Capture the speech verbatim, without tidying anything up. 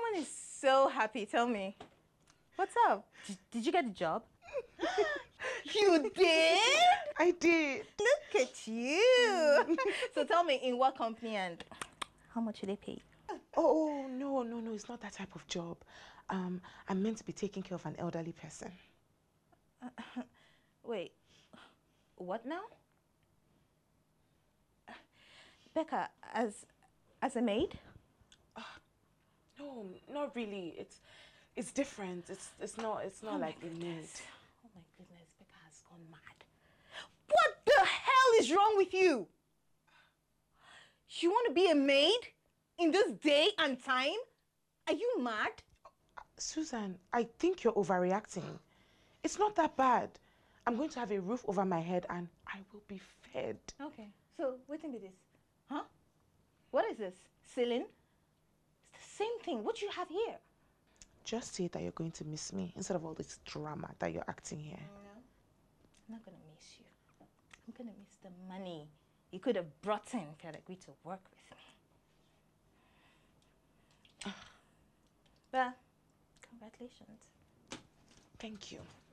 Everyone is so happy. Tell me. What's up? Did, did you get the job? You did? I did. Look at you. So tell me, in what company and how much did they pay? Oh, no, no, no. It's not that type of job. Um, I'm meant to be taking care of an elderly person. Uh, wait. What now? Becca, as as a maid? Uh, no, not really. It's it's different. It's it's not it's not oh like a maid. Oh my goodness, Becca has gone mad. What the hell is wrong with you? You want to be a maid in this day and time? Are you mad? Uh, Susan, I think you're overreacting. It's not that bad. I'm going to have a roof over my head and I will be fed. Okay, so what thing is this? Huh? What is this? Ceiling? It's the same thing. What do you have here? Just say that you're going to miss me instead of all this drama that you're acting here. No, I'm not going to miss you. I'm going to miss the money you could have brought in if you had agreed to work with me. But congratulations. Thank you.